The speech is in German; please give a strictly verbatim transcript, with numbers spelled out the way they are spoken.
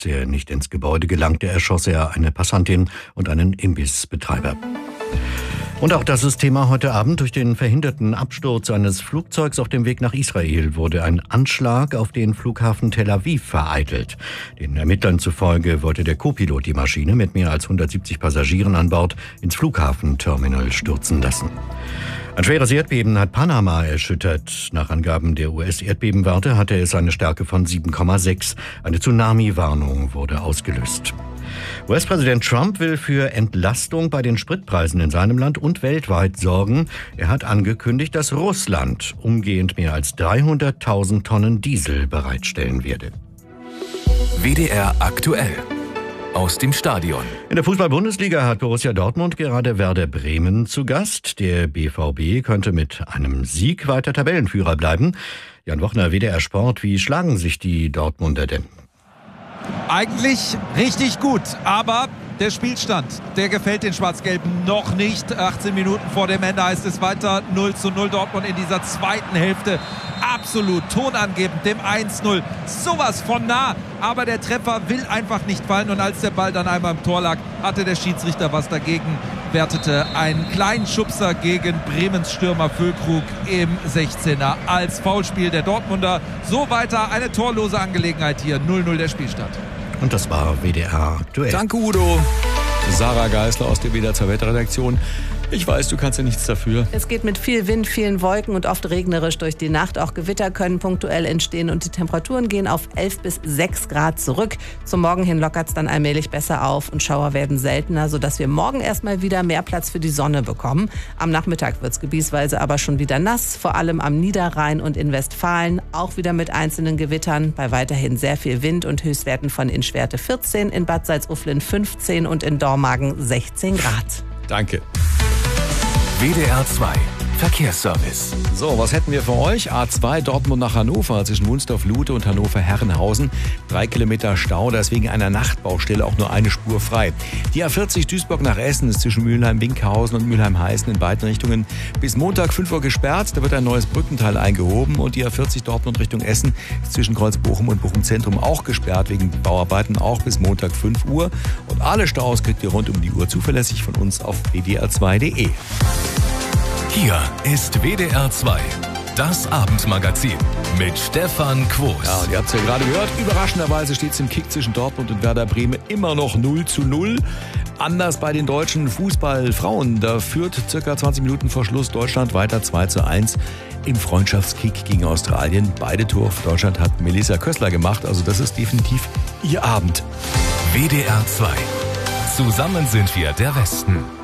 er nicht ins Gebäude gelangte, erschoss er eine Passantin und einen Imbissbetreiber. Und auch das ist Thema heute Abend. Durch den verhinderten Absturz eines Flugzeugs auf dem Weg nach Israel wurde ein Anschlag auf den Flughafen Tel Aviv vereitelt. Den Ermittlern zufolge wollte der Co-Pilot die Maschine mit mehr als hundertsiebzig Passagieren an Bord ins Flughafenterminal stürzen lassen. Ein schweres Erdbeben hat Panama erschüttert. Nach Angaben der U S-Erdbebenwarte hatte es eine Stärke von sieben Komma sechs. Eine Tsunami-Warnung wurde ausgelöst. U S-Präsident Trump will für Entlastung bei den Spritpreisen in seinem Land und weltweit sorgen. Er hat angekündigt, dass Russland umgehend mehr als dreihunderttausend Tonnen Diesel bereitstellen werde. W D R aktuell. Aus dem Stadion. In der Fußball-Bundesliga hat Borussia Dortmund gerade Werder Bremen zu Gast. Der B V B könnte mit einem Sieg weiter Tabellenführer bleiben. Jan Wochner, W D R Sport, wie schlagen sich die Dortmunder denn? Eigentlich richtig gut, aber der Spielstand, der gefällt den Schwarz-Gelben noch nicht. achtzehn Minuten vor dem Ende heißt es weiter null zu null. Dortmund in dieser zweiten Hälfte absolut tonangebend, dem eins null. Sowas von nah, aber der Treffer will einfach nicht fallen. Und als der Ball dann einmal im Tor lag, hatte der Schiedsrichter was dagegen, wertete einen kleinen Schubser gegen Bremens Stürmer Füllkrug im sechzehner als Foulspiel der Dortmunder. So weiter, eine torlose Angelegenheit hier, null null der Spielstand. Und das war W D R aktuell. Danke, Udo. Sarah Geisler aus der W D R zur Wetterredaktion. Ich weiß, du kannst ja nichts dafür. Es geht mit viel Wind, vielen Wolken und oft regnerisch durch die Nacht. Auch Gewitter können punktuell entstehen und die Temperaturen gehen auf elf bis sechs Grad zurück. Zum Morgen hin lockert es dann allmählich besser auf und Schauer werden seltener, sodass wir morgen erstmal wieder mehr Platz für die Sonne bekommen. Am Nachmittag wird es gebietsweise aber schon wieder nass, vor allem am Niederrhein und in Westfalen. Auch wieder mit einzelnen Gewittern, bei weiterhin sehr viel Wind und Höchstwerten von in Schwerte vierzehn, in Bad Salzuflen fünfzehn und in Dormagen sechzehn Grad. Danke. W D R zwei Verkehrsservice. So, was hätten wir für euch? A zwei Dortmund nach Hannover zwischen Wunsdorf-Lute und Hannover-Herrenhausen. Drei Kilometer Stau, da ist wegen einer Nachtbaustelle auch nur eine Spur frei. Die A vierzig Duisburg nach Essen ist zwischen Mülheim-Winkhausen und Mülheim-Heißen in beiden Richtungen bis Montag fünf Uhr gesperrt. Da wird ein neues Brückenteil eingehoben und die A vierzig Dortmund Richtung Essen ist zwischen Kreuz-Bochum und Bochum-Zentrum auch gesperrt wegen Bauarbeiten, auch bis Montag fünf Uhr. Und alle Staus kriegt ihr rund um die Uhr zuverlässig von uns auf w d r zwei punkt d e. Hier ist W D R zwei, das Abendmagazin mit Stefan Quos. Ja, und ihr habt es ja gerade gehört, überraschenderweise steht es im Kick zwischen Dortmund und Werder Bremen immer noch null zu null. Anders bei den deutschen Fußballfrauen. Da führt circa zwanzig Minuten vor Schluss Deutschland weiter zwei zu eins im Freundschaftskick gegen Australien. Beide Tore für Deutschland hat Melissa Kössler gemacht, also das ist definitiv ihr Abend. W D R zwei. Zusammen sind wir der Westen.